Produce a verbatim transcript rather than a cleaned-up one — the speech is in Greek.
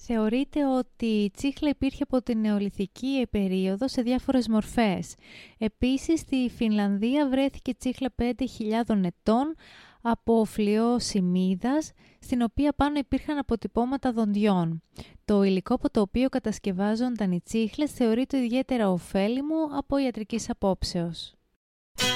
Θεωρείται ότι η τσίχλα υπήρχε από την νεολιθική περίοδο σε διάφορες μορφές. Επίσης, στη Φινλανδία βρέθηκε τσίχλα πέντε χιλιάδες ετών από φλοιό σημείδας, στην οποία πάνω υπήρχαν αποτυπώματα δοντιών. Το υλικό από το οποίο κατασκευάζονταν οι τσίχλες θεωρείται ιδιαίτερα ωφέλιμο από ιατρικής απόψεως.